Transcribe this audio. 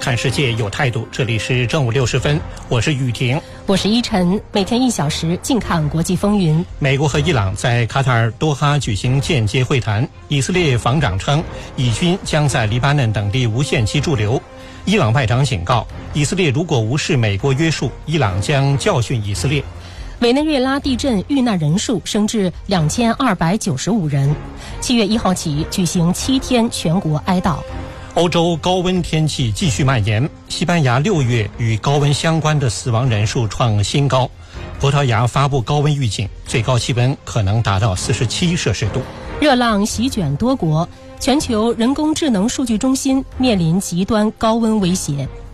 看世界有态度，这里是正午60分，我是雨婷， 我是依晨，每天1小时，静看国际风云。 美国和伊朗在卡塔尔多哈举行间接会谈，以色列防长称，以军将在黎巴嫩等地无限期驻留。伊朗外长警告，以色列如果无视美国约束，伊朗将教训以色列。 委内瑞拉地震遇难人数升至2295人。7月1号起举行7天全国哀悼。 欧洲高温天气继续蔓延，西班牙6月与高温相关的死亡人数创新高。葡萄牙发布高温预警，最高气温可能达到47摄氏度。 热浪席卷多国，全球人工智能数据中心面临极端高温威胁。